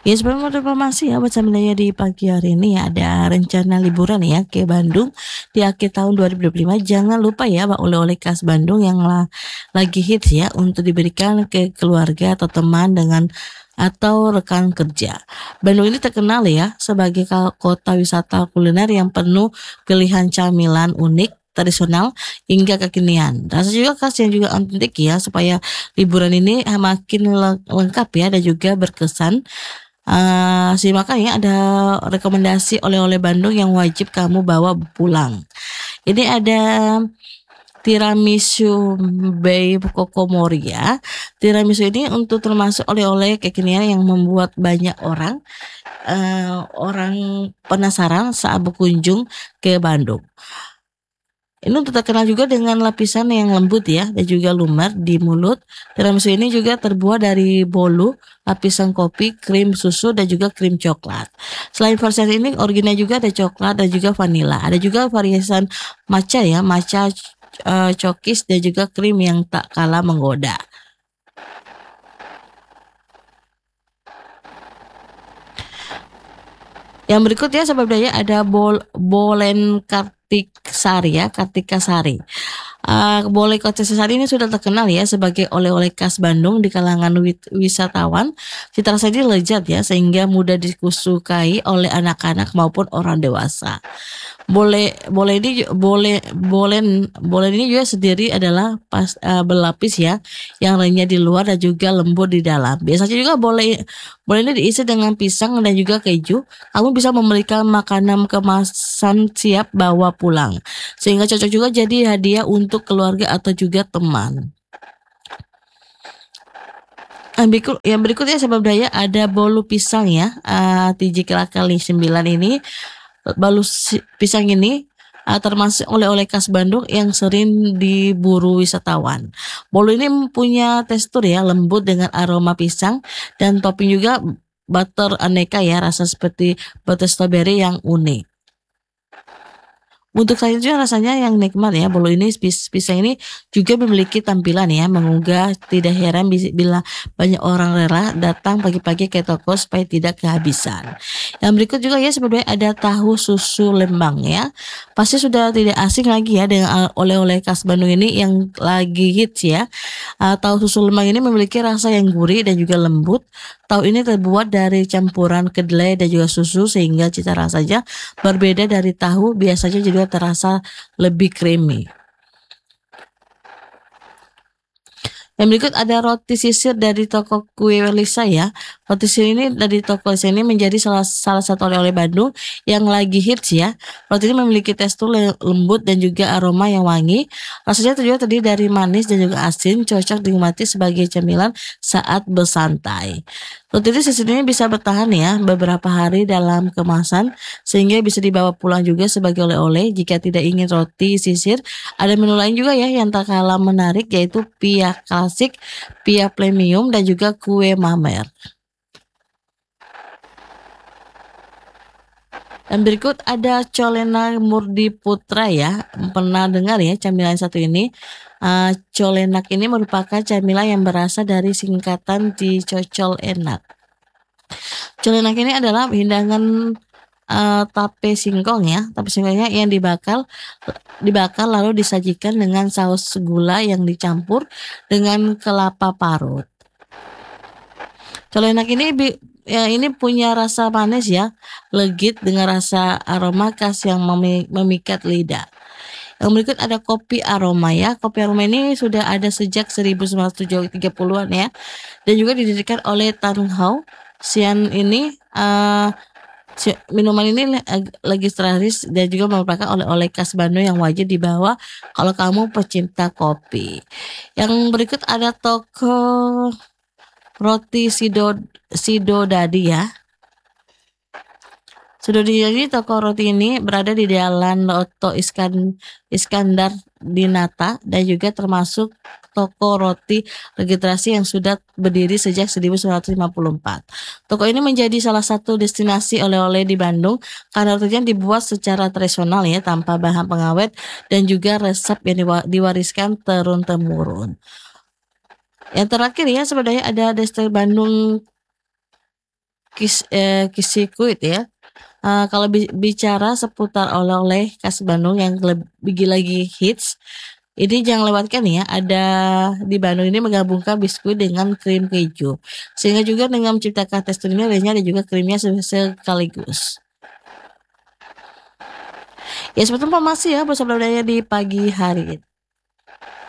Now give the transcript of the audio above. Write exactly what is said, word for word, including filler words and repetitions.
Ya sebelum informasi ya buat sebenarnya di pagi hari ini ya, ada rencana liburan ya ke Bandung di akhir tahun dua ribu dua puluh lima. Jangan lupa ya Pak oleh-oleh khas Bandung yang la- lagi hits ya untuk diberikan ke keluarga atau teman dengan atau rekan kerja. Bandung ini terkenal ya sebagai ka- kota wisata kuliner yang penuh pilihan camilan unik tradisional hingga kekinian. Rasa juga khas yang juga otentik ya supaya liburan ini makin le- lengkap ya dan juga berkesan. Eee, silakan ya ada rekomendasi oleh-oleh Bandung yang wajib kamu bawa pulang. Ini ada tiramisu by Coco Moria. Tiramisu ini untuk termasuk oleh-oleh kekinian yang membuat banyak orang, eee, orang penasaran saat berkunjung ke Bandung. Ini untuk terkenal juga dengan lapisan yang lembut ya dan juga lumer di mulut. Tiramisu ini juga terbuat dari bolu, lapisan kopi, krim susu dan juga krim coklat. Selain varian ini original juga ada coklat dan juga vanila. Ada juga varian matcha ya, matcha eh, cokis dan juga krim yang tak kalah menggoda. Yang berikutnya sebenarnya ada bol bolen Kartik Sari ya, Kartika Sari. Uh, Boleh Kota Sesar ini sudah terkenal ya sebagai oleh-oleh khas Bandung di kalangan wit- wisatawan. Cita rasa ini lezat ya sehingga mudah disukai oleh anak-anak maupun orang dewasa. Boleh boleh ini ju- boleh boleh boleh ini juga sendiri adalah pas uh, berlapis ya yang renyah di luar dan juga lembut di dalam. Biasanya juga boleh boleh ini diisi dengan pisang dan juga keju. Kamu bisa memberikan makanan kemasan siap bawa pulang sehingga cocok juga jadi hadiah untuk keluarga atau juga teman. Yang berikut, yang berikutnya sebab daya ada bolu pisang ya, uh, tiji kali sembilan ini. Bolu si- pisang ini uh, termasuk oleh-oleh khas Bandung yang sering diburu wisatawan. Bolu ini punya tekstur ya lembut dengan aroma pisang dan topping juga butter aneka ya rasa seperti butter strawberry yang unik. Untuk selanjutnya rasanya yang nikmat ya, bolu ini pis pisang ini juga memiliki tampilan ya menggugah. Tidak heran bis- bila banyak orang rela datang pagi-pagi ke toko supaya tidak kehabisan. Yang berikut juga ya sebenarnya ada tahu susu Lembang ya. Pasti sudah tidak asing lagi ya dengan oleh-oleh khas Bandung ini yang lagi hits ya. Uh, tahu susu Lembang ini memiliki rasa yang gurih dan juga lembut. Tahu ini terbuat dari campuran kedelai dan juga susu sehingga cita rasanya berbeda dari tahu biasanya juga terasa lebih creamy. Yang berikut ada roti sisir dari toko kue Lisa ya. Roti sisir ini dari toko Lisa ini menjadi salah salah satu oleh-oleh Bandung yang lagi hits ya. Roti ini memiliki tekstur lembut dan juga aroma yang wangi. Rasanya juga terdiri dari manis dan juga asin, cocok dinikmati sebagai camilan saat bersantai. Roti sisir ini bisa bertahan ya beberapa hari dalam kemasan sehingga bisa dibawa pulang juga sebagai oleh-oleh. Jika tidak ingin roti sisir, ada menu lain juga ya yang tak kalah menarik yaitu pia klasik, pia premium dan juga kue mamer. Dan berikut ada Colena Murdi Putra ya. Pernah dengar ya camilan satu ini? Uh, Colenak ini merupakan camilan yang berasal dari singkatan dicocol enak. Colenak ini adalah hidangan uh, tape singkong ya, tape singkongnya yang dibakar dibakar lalu disajikan dengan saus gula yang dicampur dengan kelapa parut. Colenak ini bi- ya ini punya rasa manis ya, legit dengan rasa aroma khas yang memi- memikat lidah. Yang berikut ada kopi aroma ya. Kopi aroma ini sudah ada sejak seribu sembilan ratus tiga puluhan ya. Dan juga didirikan oleh Tan Hao. Sian ini uh, minuman ini legendaris dan juga merupakan oleh-oleh khas Bandung yang wajib dibawa kalau kamu pecinta kopi. Yang berikut ada toko roti Sido Sido Dadi ya. Sudah jadi toko roti ini berada di Jalan Oto Iskan, Iskandar Dinata dan juga termasuk toko roti registrasi yang sudah berdiri sejak seribu sembilan ratus lima puluh empat. Toko ini menjadi salah satu destinasi oleh-oleh di Bandung karena rotinya dibuat secara tradisional ya tanpa bahan pengawet dan juga resep yang diwariskan turun-temurun. Yang terakhir ya sebenarnya ada Destel Bandung kis eh, kisikuit ya. Eh, kalau bi- bicara seputar oleh-oleh khas Bandung yang lebih lagi hits, ini jangan lewatkan ya. Ada di Bandung ini menggabungkan biskuit dengan krim keju, sehingga juga dengan menciptakan teksturnya renyah dan juga krimnya se- sekaligus. Ya seperti informasi ya bersama budaya di pagi hari ini.